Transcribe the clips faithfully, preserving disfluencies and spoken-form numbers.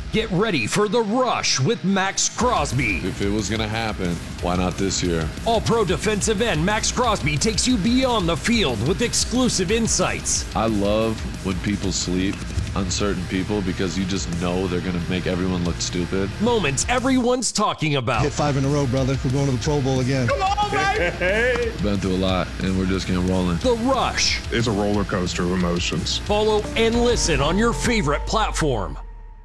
Get ready for The Rush with Max Crosby. If it was going to happen, why not this year? All-Pro defensive end Max Crosby takes you beyond the field with exclusive insights. I love when people sleep on certain people because you just know they're going to make everyone look stupid. Moments everyone's talking about. Hit five in a row, brother. We're going to the Pro Bowl again. Come on, baby! Been through a lot, and we're just getting rolling. The Rush. It's a roller coaster of emotions. Follow and listen on your favorite platform.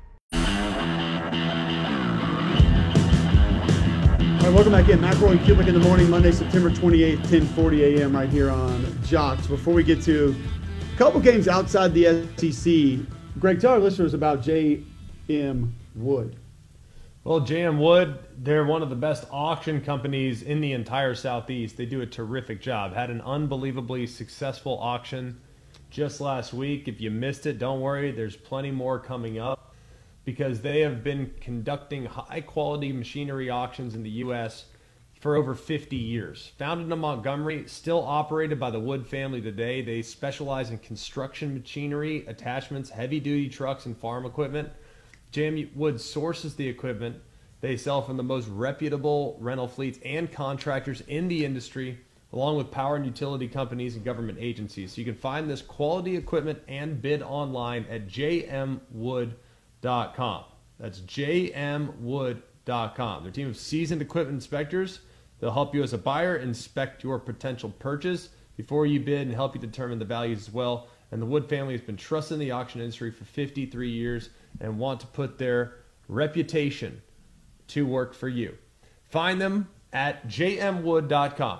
All right, welcome back in. Matt Roy and Cubic in the morning, Monday, September twenty-eighth, ten forty a.m. right here on Jocks. Before we get to a couple games outside the S E C, Greg, tell our listeners about J M Wood. Well, J M Wood, they're one of the best auction companies in the entire Southeast. They do a terrific job. Had an unbelievably successful auction just last week. If you missed it, don't worry. There's plenty more coming up, because they have been conducting high-quality machinery auctions in the U S for over fifty years. Founded in Montgomery, still operated by the Wood family today. They specialize in construction machinery, attachments, heavy-duty trucks, and farm equipment. J M Wood sources the equipment. They sell from the most reputable rental fleets and contractors in the industry, along with power and utility companies and government agencies. So you can find this quality equipment and bid online at j m wood dot com. That's j m wood dot com. Their team of seasoned equipment inspectors, they'll help you as a buyer inspect your potential purchase before you bid and help you determine the values as well. And the Wood family has been trusted in the auction industry for fifty-three years and want to put their reputation to work for you. Find them at j m wood dot com.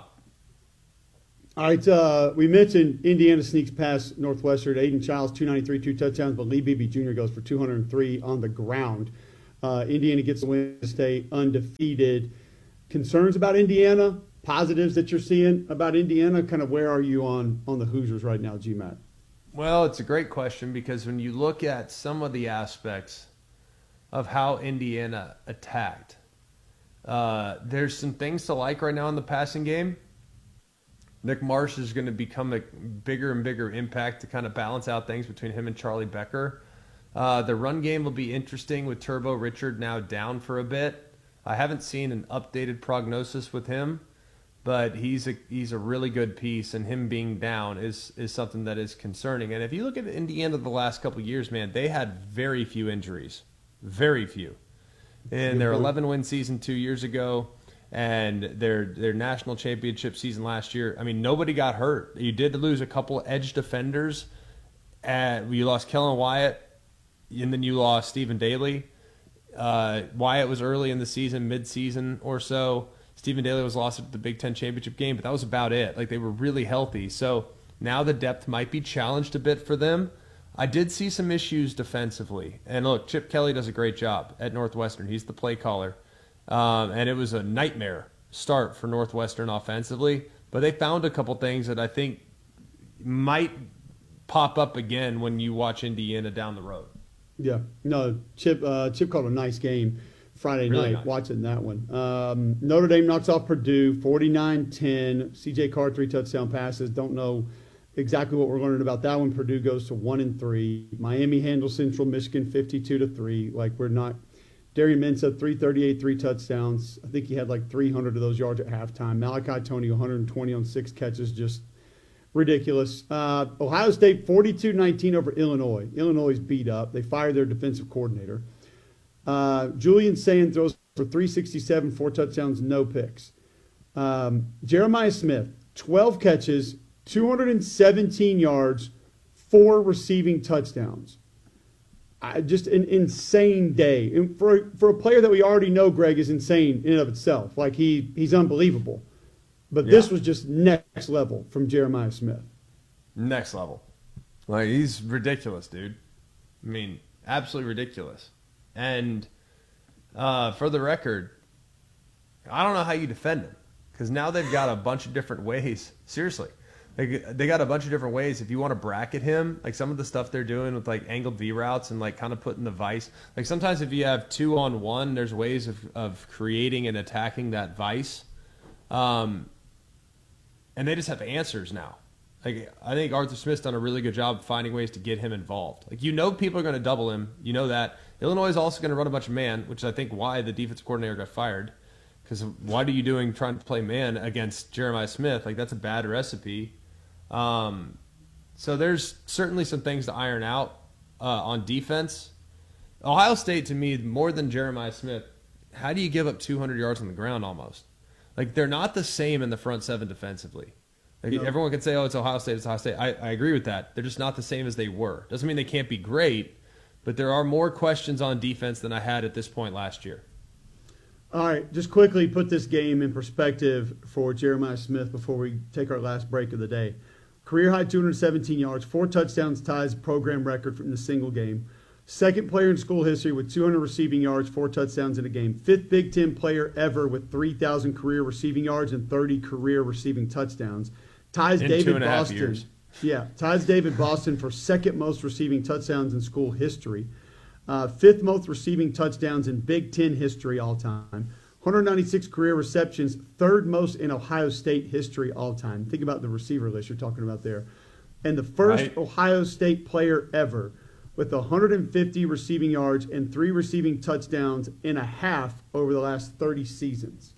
All right, uh, we mentioned Indiana sneaks past Northwestern. Aiden Childs, two ninety-three, two touchdowns, but Lee Beebe Junior goes for two hundred three on the ground. Uh, Indiana gets the win to stay undefeated. Concerns about Indiana? Positives that you're seeing about Indiana? Kind of where are you on, on the Hoosiers right now, G M A T? Well, it's a great question, because when you look at some of the aspects of how Indiana attacked, uh, there's some things to like right now in the passing game. Nick Marsh is going to become a bigger and bigger impact to kind of balance out things between him and Charlie Becker. Uh, the run game will be interesting with Turbo Richard now down for a bit. I haven't seen an updated prognosis with him, but he's a he's a really good piece, and him being down is is something that is concerning. And if you look at Indiana the last couple of years, man, they had very few injuries, very few. In their eleven-win season two years ago, and their their national championship season last year, I mean, nobody got hurt. You did lose a couple edge defenders. Uh, you lost Kellen Wyatt, and then you lost Stephen Daly. Uh, Wyatt was early in the season, mid-season or so. Stephen Daly was lost at the Big Ten championship game, but that was about it. Like, they were really healthy. So now the depth might be challenged a bit for them. I did see some issues defensively. And look, Chip Kelly does a great job at Northwestern. He's the play caller. Um, and it was a nightmare start for Northwestern offensively. But they found a couple things that I think might pop up again when you watch Indiana down the road. Yeah, no, Chip uh, Chip called a nice game Friday Really night, nice. watching that one. Um, Notre Dame knocks off Purdue forty-nine ten. C J Carr, three touchdown passes. Don't know exactly what we're learning about that one. Purdue goes to one and three. Miami handles Central Michigan fifty-two to three. Like, we're not. Darian Mensah, three thirty-eight, three touchdowns. I think he had like three hundred of those yards at halftime. Malachi Tony, one hundred twenty on six catches, just ridiculous. Uh, Ohio State, forty-two nineteen over Illinois. Illinois is beat up. They fired their defensive coordinator. Uh, Julian Sand throws for three sixty-seven, four touchdowns, no picks. Um, Jeremiah Smith, twelve catches, two hundred seventeen yards, four receiving touchdowns. I, just an insane day. And for, for a player that we already know, Greg, is insane in and of itself. Like, he he's unbelievable. But Yeah. this was just next level from Jeremiah Smith. Next level. Like, he's ridiculous, dude. I mean, absolutely ridiculous. And uh, for the record, I don't know how you defend him, because now they've got a bunch of different ways. Seriously. They, they got a bunch of different ways. If you want to bracket him, like some of the stuff they're doing with like angled V routes and like kind of putting the vice. Like sometimes if you have two on one, there's ways of, of creating and attacking that vice. Um, and they just have answers now. Like, I think Arthur Smith's done a really good job of finding ways to get him involved. Like, you know people are going to double him. You know that. Illinois is also going to run a bunch of man, which is, I think, why the defensive coordinator got fired. Because what are you doing trying to play man against Jeremiah Smith? Like, that's a bad recipe. Um, so there's certainly some things to iron out uh, on defense. Ohio State, to me, more than Jeremiah Smith, how do you give up two hundred yards on the ground almost? Like, they're not the same in the front seven defensively. Like, no. Everyone can say, oh, it's Ohio State, it's Ohio State. I, I agree with that. They're just not the same as they were. Doesn't mean they can't be great, but there are more questions on defense than I had at this point last year. All right, just quickly put this game in perspective for Jeremiah Smith before we take our last break of the day. Career high two hundred seventeen yards, four touchdowns, ties program record from the single game. Second player in school history with two hundred receiving yards, four touchdowns in a game. Fifth Big Ten player ever with three thousand career receiving yards and thirty career receiving touchdowns. Ties in David two and a half Boston. Years. Yeah, ties David Boston for second most receiving touchdowns in school history. Uh, fifth most receiving touchdowns in Big Ten history all time. one hundred ninety-six career receptions, third most in Ohio State history all time. Think about the receiver list you're talking about there. And the first Right. Ohio State player ever with one hundred fifty receiving yards and three receiving touchdowns in a half over the last thirty seasons.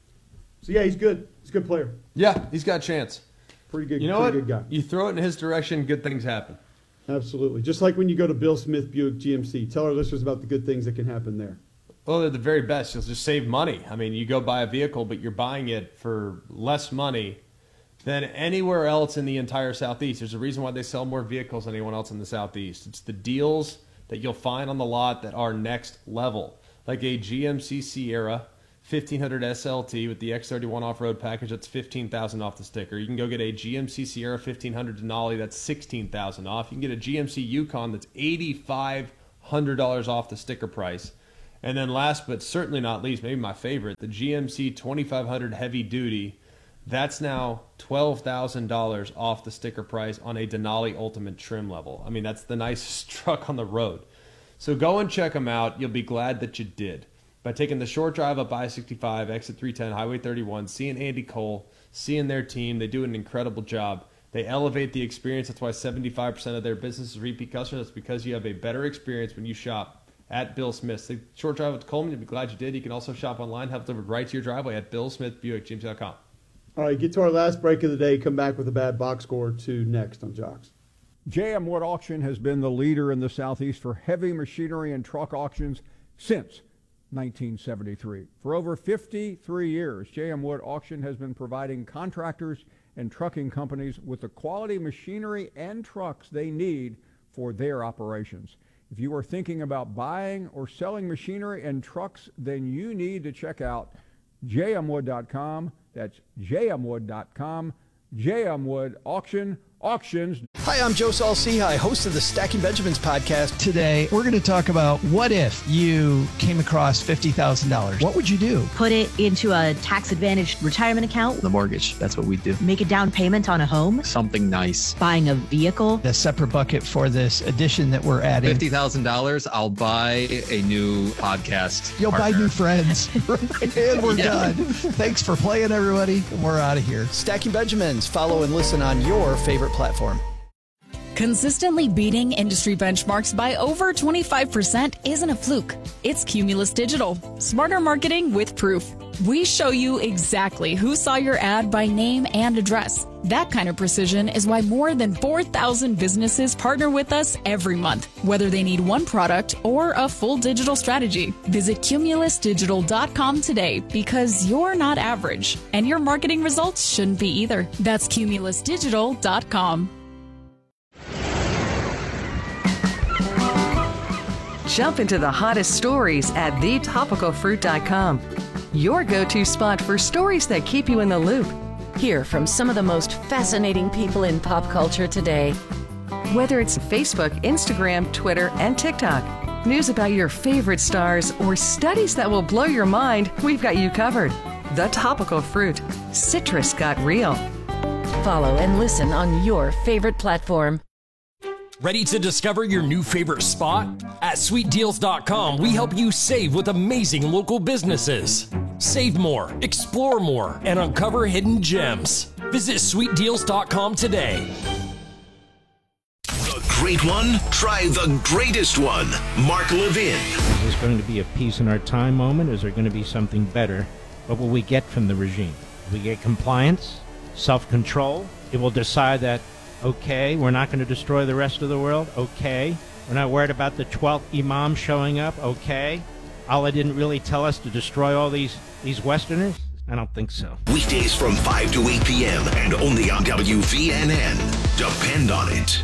So, yeah, he's good. He's a good player. Yeah, he's got a chance. Pretty good, You know pretty what? good guy. You throw it in his direction, good things happen. Absolutely. Just like when you go to Bill Smith Buick G M C. Tell our listeners about the good things that can happen there. Well, they're the very best. You'll just save money. I mean, you go buy a vehicle, but you're buying it for less money than anywhere else in the entire Southeast. There's a reason why they sell more vehicles than anyone else in the Southeast. It's the deals that you'll find on the lot that are next level. Like a G M C Sierra fifteen hundred S L T with the X thirty-one off-road package, that's fifteen thousand dollars off the sticker. You can go get a G M C Sierra fifteen hundred Denali, that's sixteen thousand dollars off. You can get a G M C Yukon that's eight thousand five hundred dollars off the sticker price. And then last but certainly not least, maybe my favorite, the G M C twenty-five hundred Heavy Duty, that's now twelve thousand dollars off the sticker price on a Denali Ultimate trim level. I mean, that's the nicest truck on the road. So go and check them out. You'll be glad that you did. By taking the short drive up I sixty-five, exit three ten, Highway thirty-one, seeing Andy Cole, seeing their team, they do an incredible job. They elevate the experience. That's why seventy-five percent of their business is repeat customers. That's because you have a better experience when you shop at Bill Smith's. The short drive up to Coleman, you'll be glad you did. You can also shop online, have it delivered right to your driveway at bill smith buick g m c dot com. All right, get to our last break of the day. Come back with a bad box score or two next on Jocks. J M Wood Auction has been the leader in the Southeast for heavy machinery and truck auctions since nineteen seventy-three. For over fifty-three years, J M Wood Auction has been providing contractors and trucking companies with the quality machinery and trucks they need for their operations. If you are thinking about buying or selling machinery and trucks, then you need to check out j m wood dot com. That's j m wood dot com. J M Wood Auction, auctions. Hi, I'm Joe Saul-Sehy, host of the Stacking Benjamins podcast. Today, we're going to talk about what if you came across fifty thousand dollars? What would you do? Put it into a tax-advantaged retirement account. The mortgage, that's what we do. Make a down payment on a home. Something nice. Buying a vehicle. A separate bucket for this addition that we're adding. fifty thousand dollars, I'll buy a new podcast You'll partner. buy new friends. And we're Yeah. done. Thanks for playing, everybody. We're out of here. Stacking Benjamins. Follow and listen on your favorite platform. Consistently beating industry benchmarks by over twenty-five percent isn't a fluke. It's Cumulus Digital. Smarter marketing with proof. We show you exactly who saw your ad by name and address. That kind of precision is why more than four thousand businesses partner with us every month, whether they need one product or a full digital strategy. Visit cumulus digital dot com today because you're not average, and your marketing results shouldn't be either. That's cumulus digital dot com. Jump into the hottest stories at the topical fruit dot com. Your go-to spot for stories that keep you in the loop. Hear from some of the most fascinating people in pop culture today. Whether it's Facebook, Instagram, Twitter, and TikTok, news about your favorite stars, or studies that will blow your mind, we've got you covered. The Topical Fruit. Citrus got real. Follow and listen on your favorite platform. Ready to discover your new favorite spot? At sweet deals dot com, we help you save with amazing local businesses. Save more, explore more, and uncover hidden gems. Visit sweet deals dot com today. The great one? Try the greatest one. Mark Levin. Is this going to be a peace in our time moment? Is there going to be something better? What will we get from the regime? Will we get compliance, self-control? It will decide that, okay, we're not going to destroy the rest of the world. Okay. We're not worried about the twelfth imam showing up. Okay. Allah didn't really tell us to destroy all these, these Westerners? I don't think so. Weekdays from five to eight p.m. and only on W V N N. Depend on it.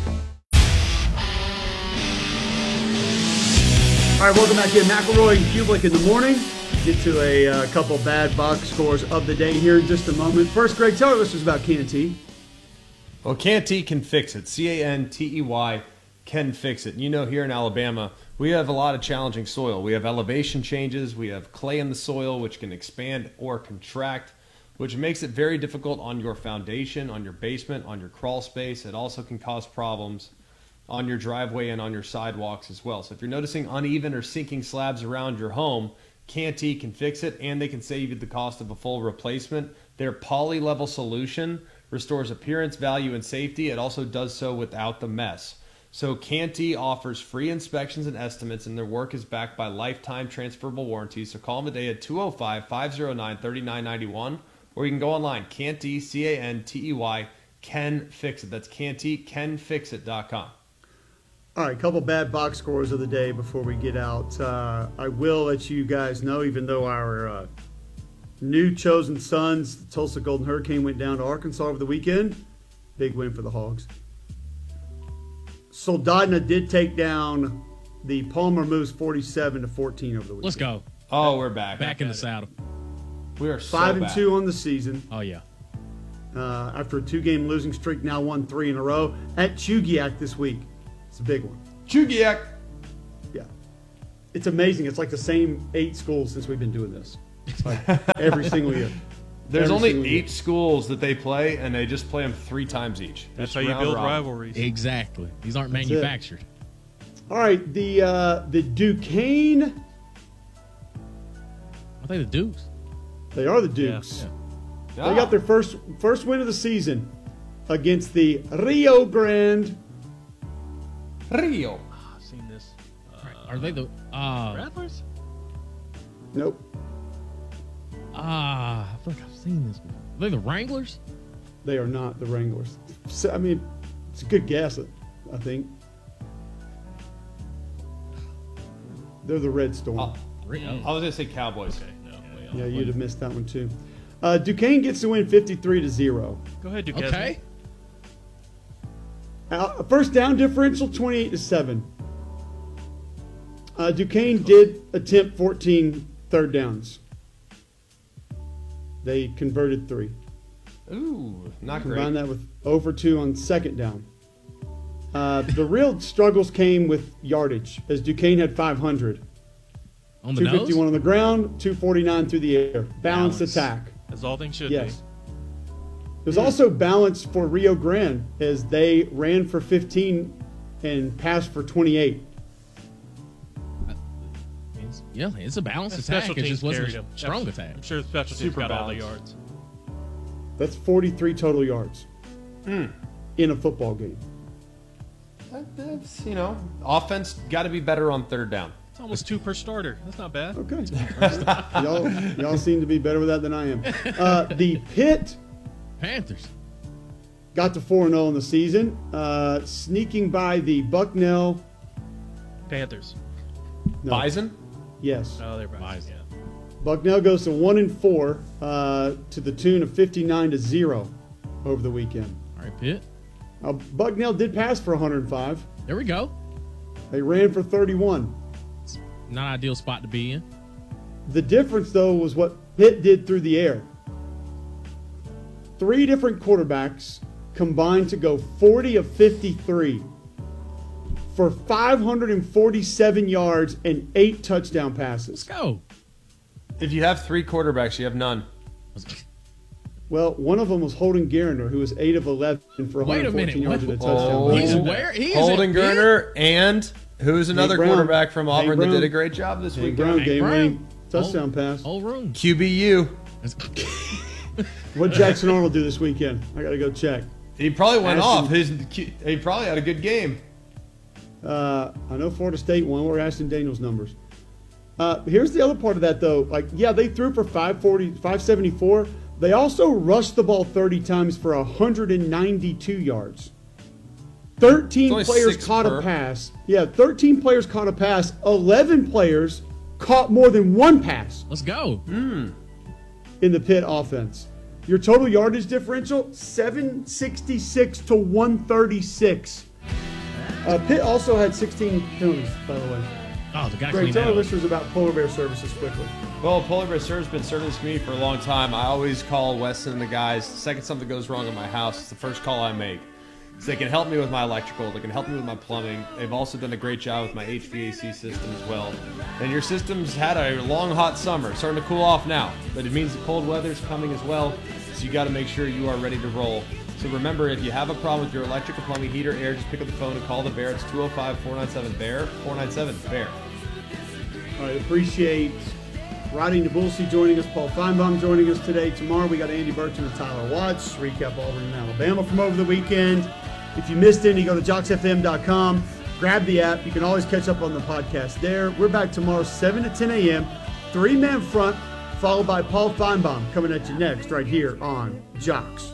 All right, welcome back to McElroy and Kublik in the morning. Get to a uh, couple bad box scores of the day here in just a moment. First, Greg, tell our listeners about Canty. Well, Canty can fix it. C A N T E Y can fix it. You know, here in Alabama, we have a lot of challenging soil. We have elevation changes. We have clay in the soil, which can expand or contract, which makes it very difficult on your foundation, on your basement, on your crawl space. It also can cause problems on your driveway and on your sidewalks as well. So if you're noticing uneven or sinking slabs around your home, Canty can fix it, and they can save you the cost of a full replacement. Their poly-level solution restores appearance, value, and safety. It also does so without the mess. So Canty offers free inspections and estimates, and their work is backed by lifetime transferable warranties. So call them today at two oh five, five oh nine, three nine nine one, or you can go online, Canty, C A N T E Y, can fix it. That's Canty, can fix it dot com. All right, a couple bad box scores of the day before we get out. Uh, I will let you guys know, even though our uh, new chosen sons, the Tulsa Golden Hurricane, went down to Arkansas over the weekend. Big win for the Hogs. Soldotna did take down the Palmer Moose forty-seven to fourteen over the weekend. Let's go. Oh, we're back. Back in the saddle. We are so Five and back. two on the season. Oh, yeah. Uh, after a two-game losing streak, now won three in a row at Chugiak this week. It's a big one. Chugiak. Yeah. It's amazing. It's like the same eight schools since we've been doing this. It's like every single year. There's Every only single eight year. schools that they play, and they just play them three times each. That's Just how you round build robin. rivalries. Exactly. These aren't That's manufactured. All right, the uh, the Duquesne. Are they the Dukes? They are the Dukes. Yeah. They got their first first win of the season against the Rio Grande. Rio. Oh, I've seen this. Uh, Are they the uh, Rattlers? Nope. Ah, I think I've seen this before. Are they the Wranglers? They are not the Wranglers. So, I mean, it's a good guess, I think. They're the Red Storm. Oh, I was going to say Cowboys. Okay, no, way off. Yeah, you'd have missed that one too. Uh, Duquesne gets to win fifty-three to zero. Go ahead, Duquesne. Okay. Uh, first down differential twenty-eight to seven. Uh, Duquesne did attempt fourteen third downs. They converted three. Ooh, not great. Combine that with over two on second down. Uh, the real struggles came with yardage, as Duquesne had five hundred. On the two fifty-one nose? on the ground, two forty-nine through the air. Balanced Balance. attack. As all things should Yes. be. There's also balance for Rio Grande, as they ran for fifteen and passed for twenty-eight. It's, yeah, it's a balanced The attack. special It teams just wasn't carried a them. strong I'm, attack. I'm sure the special teams Super got all the balanced. yards. That's forty-three total yards Mm. in a football game. That- That's, you know, offense got to be better on third down. It's almost two per starter. That's not bad. Okay. y'all, y'all seem to be better with that than I am. Uh, the Pitt Panthers got to four and oh in the season, uh, sneaking by the Bucknell. Panthers. No, Bison? Yes. Oh, they're Bison. Yeah. Bucknell goes to one and four uh, to the tune of fifty-nine to zero over the weekend. All right, Pitt. Now, Bucknell did pass for one hundred five. There we go. They ran for thirty-one. Not ideal spot to be in. The difference, though, was what Pitt did through the air. Three different quarterbacks combined to go forty of fifty-three for five hundred forty-seven yards and eight touchdown passes. Let's go. If you have three quarterbacks, you have none. Well, one of them was Holden Garner, who was eight of eleven for Wait a one hundred fourteen minute. yards and a What- touchdown. Oh. He's where? He is Holden at Pitt? Gerner and who's another Brown. quarterback from Hank Auburn that Brown. did a great job this Hank week? Brown, Hank game Brown. winning touchdown pass. Whole room. Q B U. What Jackson Arnold do this weekend? I got to go check. He probably went Ashton, off. His he probably had a good game. Uh, I know Florida State won. We're Ashton Daniels numbers. Uh, here's the other part of that, though. Like, yeah, they threw for five forty, five seventy-four. They also rushed the ball thirty times for one hundred ninety-two yards. thirteen players caught per. a pass. Yeah, thirteen players caught a pass. eleven players caught more than one pass. Let's go. Mm. In the Pitt offense. Your total yardage differential, seven sixty-six to one thirty-six. Uh, Pitt also had sixteen penalties, by the way. Oh, the guy Greg, cleaned tell that our up. listeners about Polar Bear Services quickly. Well, Polar Bear Service has been serving this community for a long time. I always call Weston and the guys. The second something goes wrong in my house, it's the first call I make. So they can help me with my electrical. They can help me with my plumbing. They've also done a great job with my H V A C system as well. And your system's had a long, hot summer. It's starting to cool off now. But it means the cold weather's coming as well. So you got to make sure you are ready to roll. So remember, if you have a problem with your electrical, plumbing, heater, air, just pick up the phone and call the Bear. It's two oh five, four nine seven, B E A R. four nine seven, B E A R. All right, appreciate Riding to Bullseye joining us, Paul Feinbaum joining us today. Tomorrow we got Andy Burton and Tyler Watts. Recap Auburn and Alabama from over the weekend. If you missed any, go to jocks f m dot com. Grab the app. You can always catch up on the podcast there. We're back tomorrow, seven to ten a.m. Three-man front, followed by Paul Feinbaum coming at you next right here on Jocks.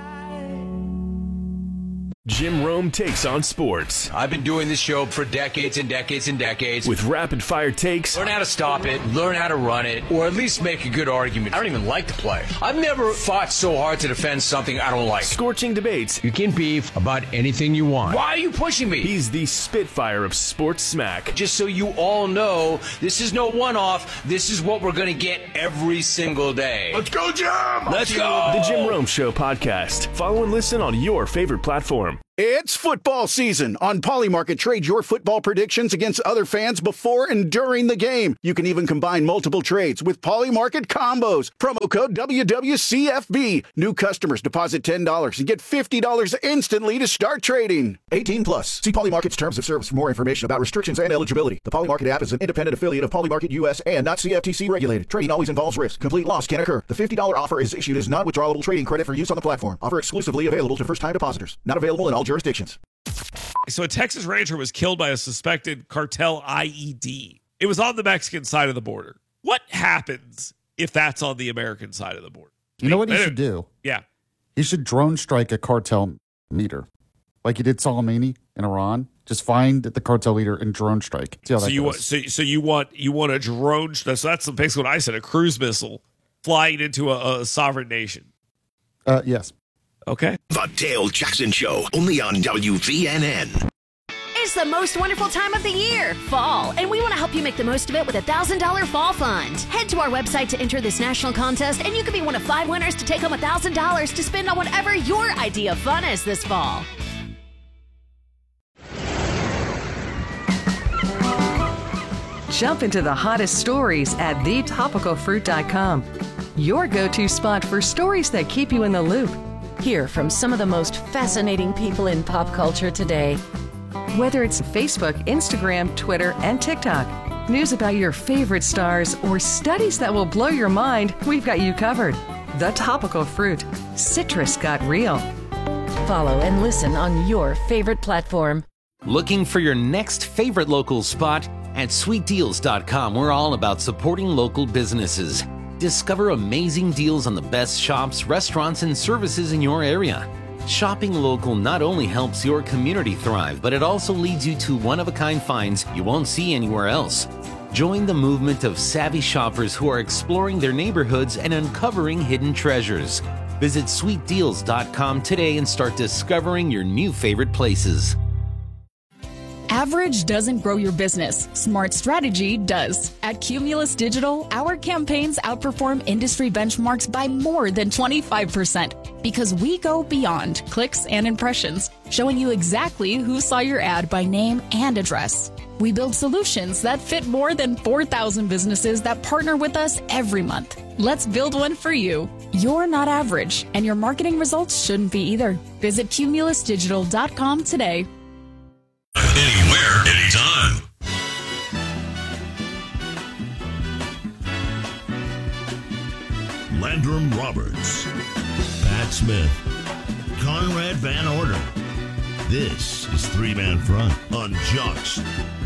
Jim Rome takes on sports. I've been doing this show for decades and decades and decades. With rapid-fire takes. Learn how to stop it, learn how to run it, or at least make a good argument. I don't even like the play. I've never fought so hard to defend something I don't like. Scorching debates. You can beef about anything you want. Why are you pushing me? He's the Spitfire of sports smack. Just so you all know, this is no one-off. This is what we're going to get every single day. Let's go, Jim! Let's go! The Jim Rome Show podcast. Follow and listen on your favorite platform. It's football season. On Polymarket, trade your football predictions against other fans before and during the game. You can even combine multiple trades with Polymarket combos. Promo code W W C F B. New customers deposit ten dollars and get fifty dollars instantly to start trading. eighteen plus. See Polymarket's terms of service for more information about restrictions and eligibility. The Polymarket app is an independent affiliate of Polymarket U S and not C F T C regulated. Trading always involves risk. Complete loss can occur. The fifty dollars offer is issued as non-withdrawable trading credit for use on the platform. Offer exclusively available to first-time depositors. Not available in all jurisdictions. So a Texas Ranger was killed by a suspected cartel I E D. It was on the Mexican side of the border. What happens if that's on the American side of the border? You know what he should do? Yeah. He should drone strike a cartel leader. Like he did Soleimani in Iran. Just find the cartel leader and drone strike. See how so that you goes. want so, so you want you want a drone so that's basically what I said, a cruise missile flying into a, a sovereign nation. Uh yes. Okay. The Dale Jackson Show, only on W V N N. It's the most wonderful time of the year, fall, and we want to help you make the most of it with a one thousand dollars Fall Fund. Head to our website to enter this national contest, and you could be one of five winners to take home one thousand dollars to spend on whatever your idea of fun is this fall. Jump into the hottest stories at the topical fruit dot com. Your go-to spot for stories that keep you in the loop. Hear from some of the most fascinating people in pop culture today. Whether it's Facebook, Instagram, Twitter, and TikTok, news about your favorite stars, or studies that will blow your mind, we've got you covered. The Topical Fruit. Citrus got real. Follow and listen on your favorite platform. Looking for your next favorite local spot? At sweet deals dot com, we're all about supporting local businesses. Discover amazing deals on the best shops, restaurants, and services in your area. Shopping local not only helps your community thrive, but it also leads you to one-of-a-kind finds you won't see anywhere else. Join the movement of savvy shoppers who are exploring their neighborhoods and uncovering hidden treasures. Visit sweet deals dot com today and start discovering your new favorite places. Average doesn't grow your business. Smart strategy does. At Cumulus Digital, our campaigns outperform industry benchmarks by more than twenty-five percent because we go beyond clicks and impressions, showing you exactly who saw your ad by name and address. We build solutions that fit more than four thousand businesses that partner with us every month. Let's build one for you. You're not average, and your marketing results shouldn't be either. Visit cumulus digital dot com today. Anywhere, anytime. Landrum Roberts, Pat Smith, Conrad Van Order. This is Three Man Front on Jocks.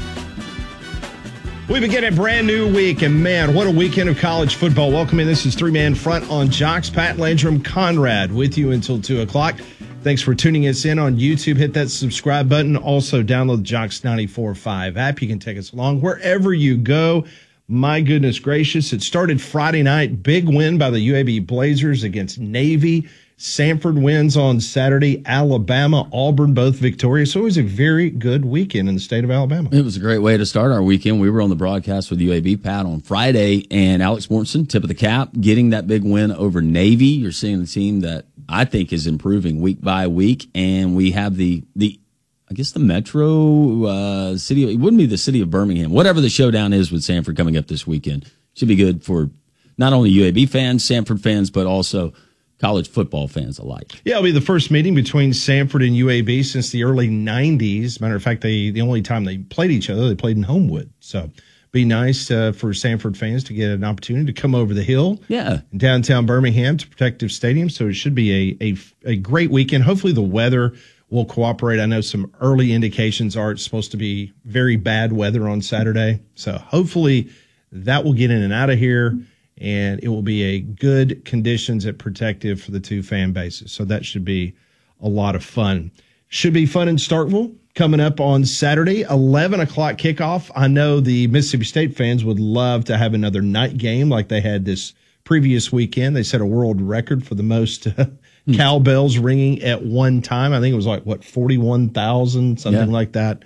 We begin a brand new week, and man, what a weekend of college football. Welcome in. This is Three Man Front on Jocks. Pat Landrum, Conrad with you until two o'clock. Thanks for tuning us in on YouTube. Hit that subscribe button. Also, download the Jocks ninety-four point five app. You can take us along wherever you go. My goodness gracious. It started Friday night. Big win by the U A B Blazers against Navy. Samford wins on Saturday. Alabama, Auburn, both victorious. So it was a very good weekend in the state of Alabama. It was a great way to start our weekend. We were on the broadcast with U A B, Pat, on Friday, and Alex Mortensen, tip of the cap, getting that big win over Navy. You're seeing the team that I think is improving week by week, and we have the, the I guess, the metro uh, city. It wouldn't be the city of Birmingham. Whatever the showdown is with Samford coming up this weekend. Should be good for not only U A B fans, Samford fans, but also college football fans alike. Yeah, it'll be the first meeting between Samford and U A B since the early nineties. Matter of fact, they the only time they played each other, they played in Homewood. So be nice uh, for Samford fans to get an opportunity to come over the hill yeah. in downtown Birmingham to Protective Stadium. So it should be a, a, a great weekend. Hopefully the weather will cooperate. I know some early indications are it's supposed to be very bad weather on Saturday. So hopefully that will get in and out of here, and it will be a good conditions at Protective for the two fan bases. So that should be a lot of fun. Should be fun in Starkville coming up on Saturday, eleven o'clock kickoff. I know the Mississippi State fans would love to have another night game like they had this previous weekend. They set a world record for the most uh, cowbells ringing at one time. I think it was like, what, forty-one thousand, something yeah. like that.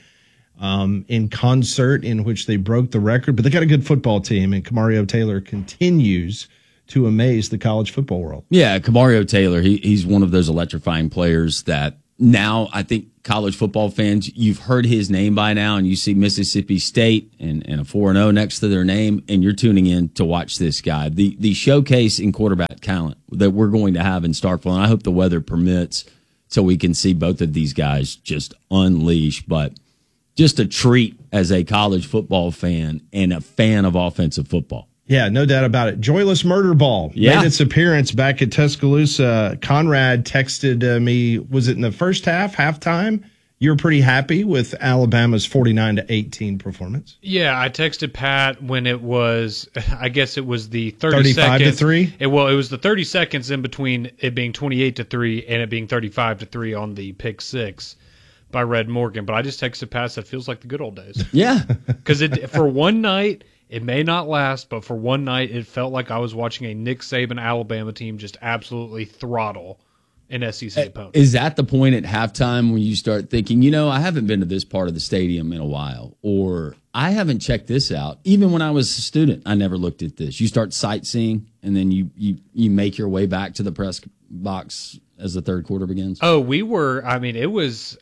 Um, in concert, in which they broke the record. But they got a good football team, and Kamario Taylor continues to amaze the college football world. Yeah, Kamario Taylor, he, he's one of those electrifying players that now I think college football fans, you've heard his name by now, and you see Mississippi State and, and a four and oh next to their name, and you're tuning in to watch this guy. The, the showcase in quarterback talent that we're going to have in Starkville, and I hope the weather permits so we can see both of these guys just unleash, but just a treat as a college football fan and a fan of offensive football. Yeah, no doubt about it. Joyless Murder Ball yeah. made its appearance back at Tuscaloosa. Conrad texted uh, me, was it in the first half, halftime? You were pretty happy with Alabama's forty-nine to eighteen performance. Yeah, I texted Pat when it was, I guess it was the thirty thirty-five seconds. to three? It, well, it was the thirty seconds in between it being twenty-eight to three and it being thirty-five to three on the pick six by Red Morgan. But I just texted Pat, that feels like the good old days. Yeah. Because it for one night, it may not last, but for one night, it felt like I was watching a Nick Saban Alabama team just absolutely throttle an S E C opponent. Is that the point at halftime when you start thinking, you know, I haven't been to this part of the stadium in a while, or I haven't checked this out. Even when I was a student, I never looked at this. You start sightseeing, and then you you, you make your way back to the press box as the third quarter begins. Oh, we were, I mean, it was...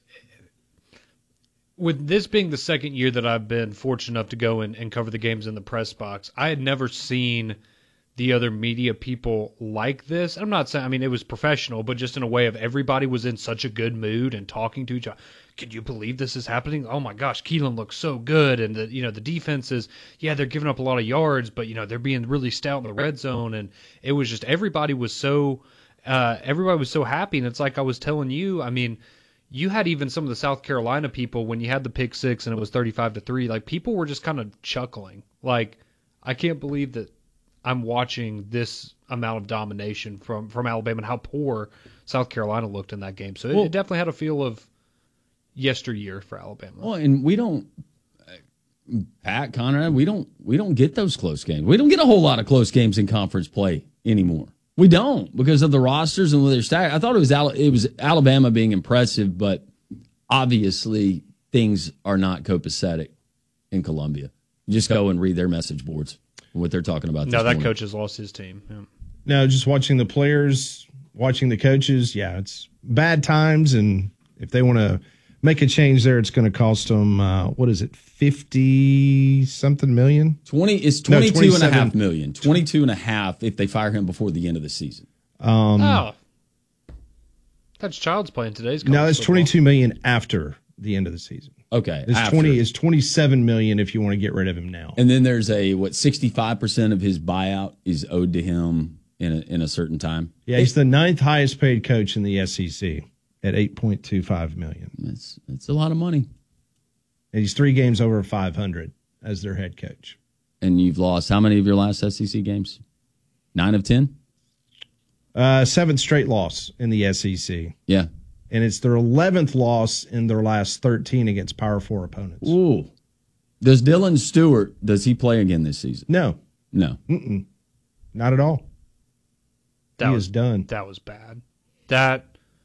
With this being the second year that I've been fortunate enough to go in and cover the games in the press box, I had never seen the other media people like this. I'm not saying, I mean, it was professional, but just in a way of everybody was in such a good mood and talking to each other. Could you believe this is happening? Oh my gosh, Keelan looks so good. And the, you know, the defense is, yeah, they're giving up a lot of yards, but you know, they're being really stout in the red zone. And it was just, everybody was so, uh, everybody was so happy. And it's like I was telling you, I mean, you had even some of the South Carolina people when you had the pick six and it was thirty-five to three, like people were just kind of chuckling. Like, I can't believe that I'm watching this amount of domination from, from Alabama and how poor South Carolina looked in that game. So well, it, it definitely had a feel of yesteryear for Alabama. Well, and we don't, Pat, Conrad, we don't, we don't get those close games. We don't get a whole lot of close games in conference play anymore. We don't, because of the rosters and their stack. I thought it was it was Alabama being impressive, but obviously things are not copacetic in Columbia. Just go and read their message boards, what they're talking about. No, that morning. coach has lost his team. Yeah. No, just watching the players, watching the coaches. Yeah, it's bad times, and if they want to make a change there, it's going to cost them, uh, what is it, fifty something million? twenty It's twenty-two no, and a half million. twenty-two and a half if they fire him before the end of the season. Um, oh. That's Child's playing today's No, it's football. twenty-two million after the end of the season. Okay. It's after. twenty is twenty-seven million if you want to get rid of him now. And then there's a what sixty-five percent of his buyout is owed to him in a, in a certain time. Yeah, he's the ninth highest paid coach in the S E C at eight point two five million dollars. It's, it's a lot of money. And he's three games over five hundred as their head coach. And you've lost how many of your last S E C games? Nine of ten? Uh, seventh straight loss in the S E C. Yeah. And it's their eleventh loss in their last thirteen against Power Four opponents. Ooh. Does Dylan Stewart, does he play again this season? No. No. Mm-mm. Not at all. That he was is done. That was bad. That,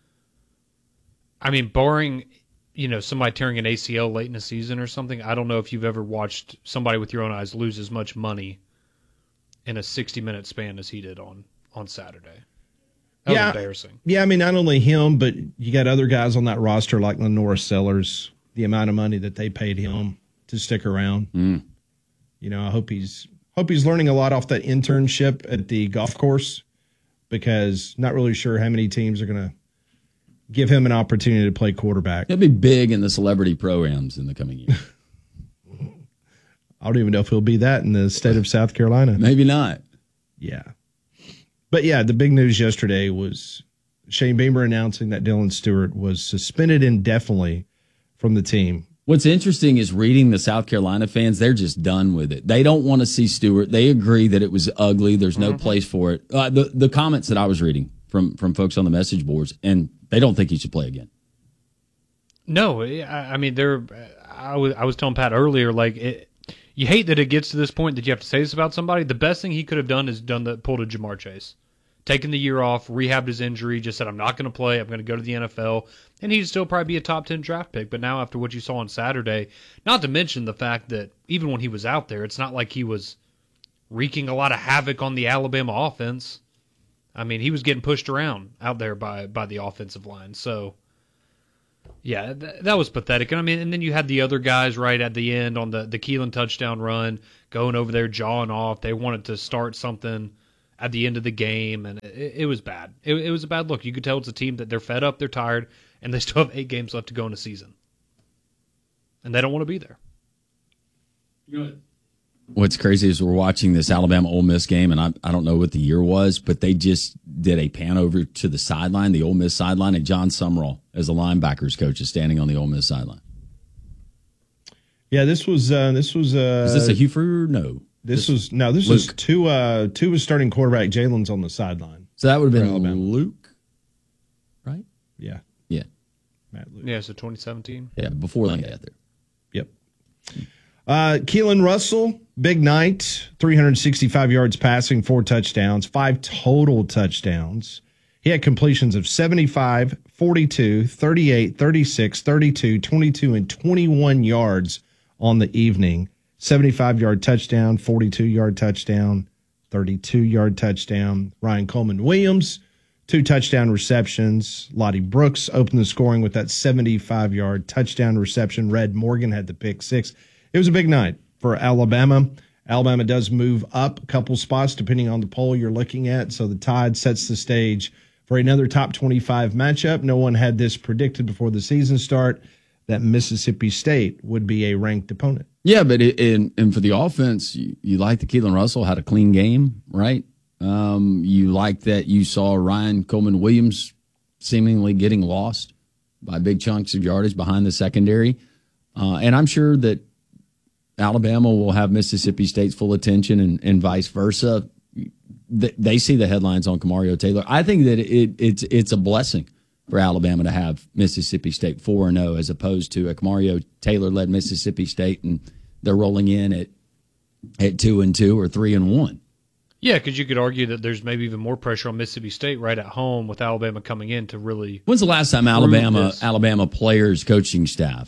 I mean, barring, you know, somebody tearing an A C L late in the season or something, I don't know if you've ever watched somebody with your own eyes lose as much money in a sixty-minute span as he did on, on Saturday. That yeah, was embarrassing. Yeah, I mean, not only him, but you got other guys on that roster like Lenore Sellers, the amount of money that they paid him to stick around. Mm. You know, I hope he's hope he's learning a lot off that internship at the golf course, because not really sure how many teams are going to give him an opportunity to play quarterback. He'll be big in the celebrity programs in the coming year. I don't even know if he'll be that in the state of South Carolina. Maybe not. Yeah. But yeah, the big news yesterday was Shane Beamer announcing that Dylan Stewart was suspended indefinitely from the team. What's interesting is reading the South Carolina fans, they're just done with it. They don't want to see Stewart. They agree that it was ugly. There's no mm-hmm. place for it. Uh, the, the comments that I was reading from, from folks on the message boards, and they don't think he should play again. No, I, I mean, they're, I was, I was telling Pat earlier, like, it, you hate that it gets to this point that you have to say this about somebody. The best thing he could have done is done the pulled a Jamar Chase. Taken the year off, rehabbed his injury, just said, I'm not going to play, I'm going to go to the N F L, and he'd still probably be a top ten draft pick. But now after what you saw on Saturday, not to mention the fact that even when he was out there, it's not like he was wreaking a lot of havoc on the Alabama offense. I mean, he was getting pushed around out there by, by the offensive line. So, yeah, th- that was pathetic. And I mean, and then you had the other guys right at the end on the, the Keelan touchdown run, going over there, jawing off. They wanted to start something at the end of the game, and it, it was bad. It, it was a bad look. You could tell it's a team that they're fed up, they're tired, and they still have eight games left to go in the season. And they don't want to be there. Good. What's crazy is we're watching this Alabama Ole Miss game, and I, I don't know what the year was, but they just did a pan over to the sideline, the Ole Miss sideline, and John Sumrall, as the linebackers coach, is standing on the Ole Miss sideline. Yeah, this was uh, this was. Uh, is this a Hugh Freer? No. This, this was no. This Luke. was two. Uh, two was starting quarterback. Jalen's on the sideline. So that would have been Luke, right? Yeah. Yeah. Matt Luke. Yeah. So twenty seventeen. Yeah, before they got there. Yep. Uh, Keelan Russell, big night. three hundred sixty-five yards passing, four touchdowns, five total touchdowns. He had completions of seventy-five, forty-two, thirty-eight, thirty-six, thirty-two, twenty-two, and twenty-one yards on the evening. seventy-five-yard touchdown, forty-two-yard touchdown, thirty-two-yard touchdown. Ryan Coleman-Williams, two touchdown receptions. Lottie Brooks opened the scoring with that seventy-five-yard touchdown reception. Red Morgan had the pick six. It was a big night for Alabama. Alabama does move up a couple spots depending on the poll you're looking at, so the Tide sets the stage for another top twenty-five matchup. No one had this predicted before the season start, that Mississippi State would be a ranked opponent. Yeah, but it, and, and for the offense, you, you like that Keelan Russell had a clean game, right? Um, you like that you saw Ryan Coleman-Williams seemingly getting lost by big chunks of yardage behind the secondary. Uh, and I'm sure that Alabama will have Mississippi State's full attention and, and vice versa. They, they see the headlines on Kamario Taylor. I think that it, it's it's a blessing for Alabama to have Mississippi State four and oh as opposed to a Kamario Taylor-led Mississippi State, and they're rolling in at at two and two or three and one. Yeah, because you could argue that there's maybe even more pressure on Mississippi State right at home with Alabama coming in to really. When's the last time Alabama this? Alabama players, coaching staff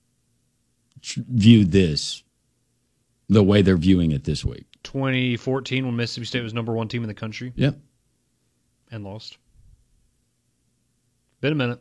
viewed this the way they're viewing it this week? twenty fourteen, when Mississippi State was number one team in the country. Yep. And lost. Been a minute.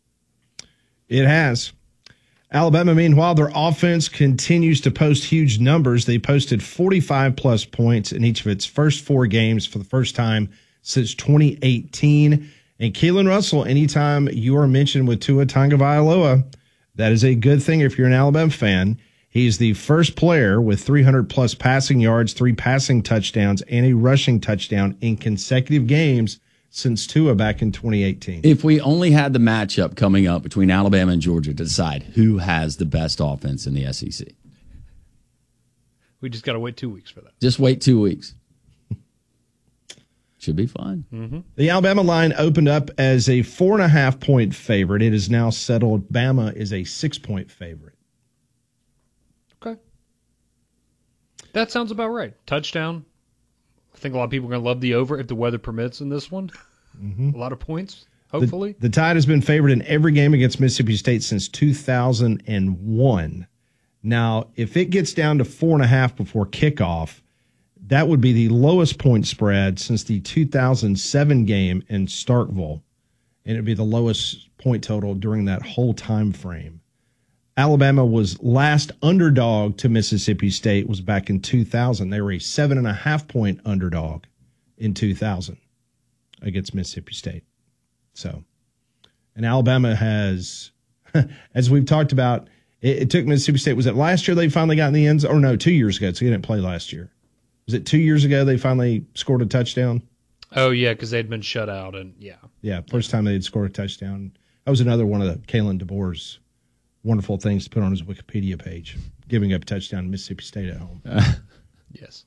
It has. Alabama, meanwhile, their offense continues to post huge numbers. They posted forty-five plus points in each of its first four games for the first time since twenty eighteen. And Keelan Russell, anytime you are mentioned with Tua Tagovailoa, that is a good thing if you're an Alabama fan. He's the first player with three hundred plus passing yards, three passing touchdowns, and a rushing touchdown in consecutive games since Tua back in twenty eighteen. If we only had the matchup coming up between Alabama and Georgia to decide who has the best offense in the S E C. We just got to wait two weeks for that. Just wait two weeks. Should be fun. Mm-hmm. The Alabama line opened up as a four and a half point favorite. It is now settled. Bama is a six point favorite. Okay. That sounds about right. Touchdown. I think a lot of people are going to love the over if the weather permits in this one. Mm-hmm. A lot of points, hopefully. The, the Tide has been favored in every game against Mississippi State since two thousand one. Now, if it gets down to four and a half before kickoff, that would be the lowest point spread since the two thousand seven game in Starkville, and it would be the lowest point total during that whole time frame. Alabama was last underdog to Mississippi State was back in two thousand. They were a seven and a half point underdog in two thousand against Mississippi State. So, and Alabama has, as we've talked about, it, it took Mississippi State. Was it last year they finally got in the end zone? Or no, two years ago. So they didn't play last year. Was it two years ago they finally scored a touchdown? Oh, yeah, because they'd been shut out. and Yeah, Yeah, first time they had scored a touchdown. That was another one of the Kalen DeBoer's wonderful things to put on his Wikipedia page, giving up a touchdown to Mississippi State at home. Uh, yes.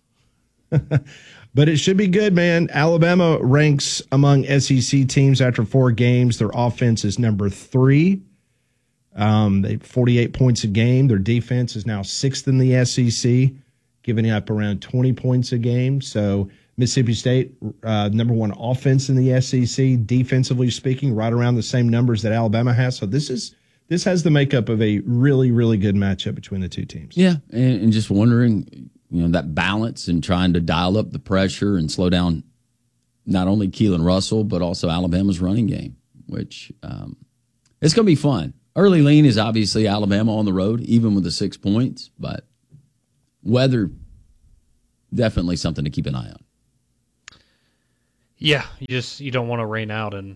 But it should be good, man. Alabama ranks among S E C teams after four games. Their offense is number three. Um, they forty-eight points a game. Their defense is now sixth in the S E C, giving up around twenty points a game. So Mississippi State, uh, number one offense in the S E C, defensively speaking, right around the same numbers that Alabama has. So this is this has the makeup of a really, really good matchup between the two teams. Yeah, and, and just wondering, you know, that balance and trying to dial up the pressure and slow down not only Keelan Russell, but also Alabama's running game, which um, it's going to be fun. Early lean is obviously Alabama on the road, even with the six points, but weather, definitely something to keep an eye on. Yeah, you just you don't want to rain out and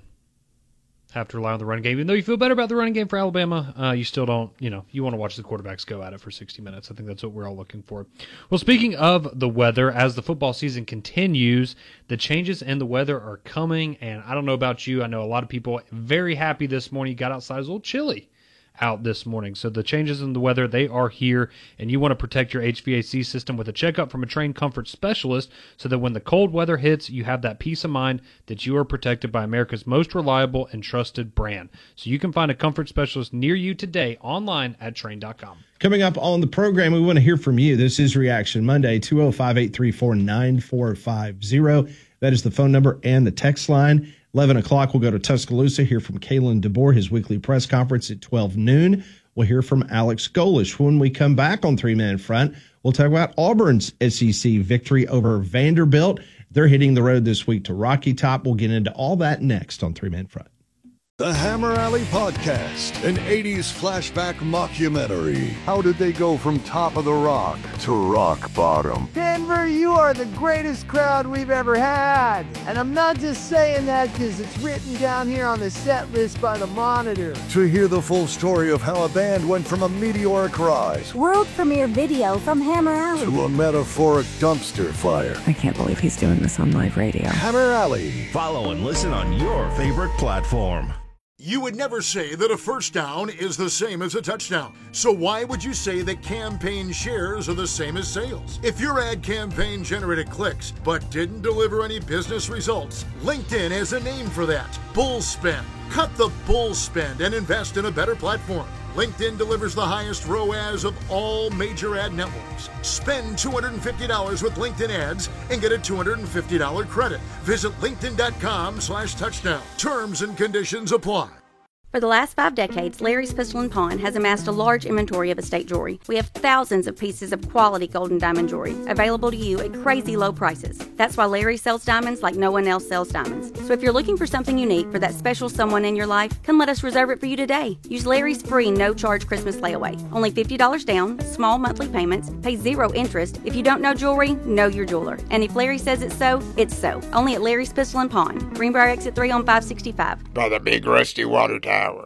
have to rely on the running game. Even though you feel better about the running game for Alabama, uh, you still don't, you know, you want to watch the quarterbacks go at it for sixty minutes. I think that's what we're all looking for. Well, speaking of the weather, as the football season continues, the changes in the weather are coming, and I don't know about you. I know a lot of people very happy this morning. You got outside, it was a little chilly out this morning. So the changes in the weather, they are here, and you want to protect your H V A C system with a checkup from a trained comfort specialist so that when the cold weather hits, you have that peace of mind that you are protected by America's most reliable and trusted brand. So you can find a comfort specialist near you today online at train dot com. Coming up on the program, we want to hear from you. This is Reaction Monday, two oh five, eight three four, nine four five oh. That is the phone number and the text line. eleven o'clock, we'll go to Tuscaloosa, hear from Kalen DeBoer, his weekly press conference at twelve noon. We'll hear from Alex Golesh. When we come back on Three Man Front, we'll talk about Auburn's S E C victory over Vanderbilt. They're hitting the road this week to Rocky Top. We'll get into all that next on Three Man Front. The Hammer Alley Podcast, an eighties flashback mockumentary. How did they go from top of the rock to rock bottom? Denver, you are the greatest crowd we've ever had. And I'm not just saying that because it's written down here on the set list by the Monitor. To hear the full story of how a band went from a meteoric rise world premiere video from Hammer Alley to a metaphoric dumpster fire. I can't believe he's doing this on live radio. Hammer Alley. Follow and listen on your favorite platform. You would never say that a first down is the same as a touchdown. So why would you say that campaign shares are the same as sales? If your ad campaign generated clicks but didn't deliver any business results, LinkedIn has a name for that. Bull spend. Cut the bull spend and invest in a better platform. LinkedIn delivers the highest R O A S of all major ad networks. Spend two hundred fifty dollars with LinkedIn ads and get a two hundred fifty dollars credit. Visit linkedin.com slash touchdown. Terms and conditions apply. For the last five decades, Larry's Pistol and Pawn has amassed a large inventory of estate jewelry. We have thousands of pieces of quality gold and diamond jewelry available to you at crazy low prices. That's why Larry sells diamonds like no one else sells diamonds. So if you're looking for something unique for that special someone in your life, come let us reserve it for you today. Use Larry's free no-charge Christmas layaway. Only fifty dollars down, small monthly payments, pay zero interest. If you don't know jewelry, know your jeweler. And if Larry says it's so, it's so. Only at Larry's Pistol and Pawn. Greenbrier Exit three on five sixty-five. By the big rusty water tower.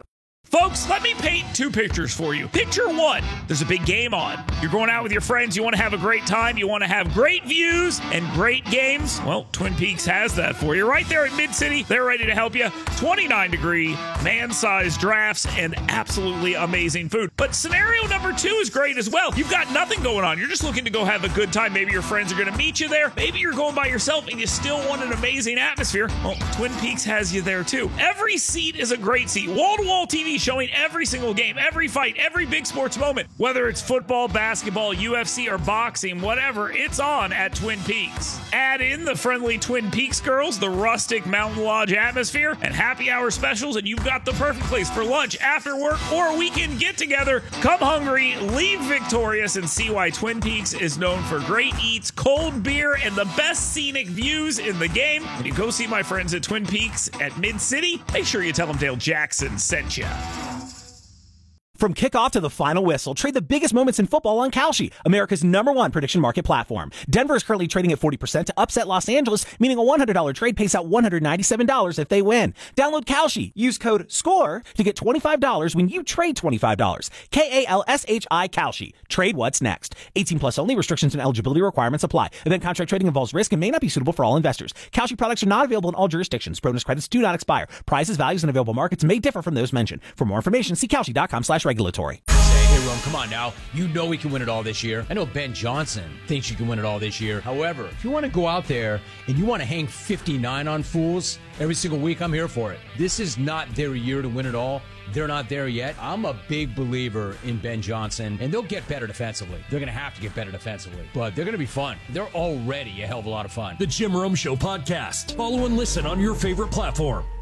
Folks, let me paint two pictures for you. Picture one, there's a big game on. You're going out with your friends, you want to have a great time, you want to have great views and great games. Well, Twin Peaks has that for you. Right there in Mid-City, they're ready to help you. twenty-nine degree, man-sized drafts, and absolutely amazing food. But scenario number two is great as well. You've got nothing going on. You're just looking to go have a good time. Maybe your friends are going to meet you there. Maybe you're going by yourself and you still want an amazing atmosphere. Well, Twin Peaks has you there too. Every seat is a great seat. Wall-to-wall T V showing every single game, every fight, every big sports moment. Whether it's football, basketball, U F C, or boxing, whatever, it's on at Twin Peaks. Add in the friendly Twin Peaks girls, the rustic Mountain Lodge atmosphere, and happy hour specials, and you've got the perfect place for lunch, after work, or a weekend get-together. Come hungry, leave victorious, and see why Twin Peaks is known for great eats, cold beer, and the best scenic views in the game. When you go see my friends at Twin Peaks at Mid-City, make sure you tell them Dale Jackson sent you. From kickoff to the final whistle, trade the biggest moments in football on Kalshi, America's number one prediction market platform. Denver is currently trading at forty percent to upset Los Angeles, meaning a one hundred dollars trade pays out one hundred ninety-seven dollars if they win. Download Kalshi. Use code SCORE to get twenty-five dollars when you trade twenty-five dollars. K A L S H I Kalshi. Trade what's next. eighteen plus only. Restrictions and eligibility requirements apply. Event contract trading involves risk and may not be suitable for all investors. Kalshi products are not available in all jurisdictions. Bonus credits do not expire. Prices, values, and available markets may differ from those mentioned. For more information, see Kalshi.com slash regulatory. Hey, Rome, come on now. You know we can win it all this year. I know Ben Johnson thinks you can win it all this year. However, if you want to go out there and you want to hang fifty-nine on fools every single week, I'm here for it. This is not their year to win it all. They're not there yet. I'm a big believer in Ben Johnson, and they'll get better defensively. They're going to have to get better defensively, but they're going to be fun. They're already a hell of a lot of fun. The Jim Rome Show podcast. Follow and listen on your favorite platform.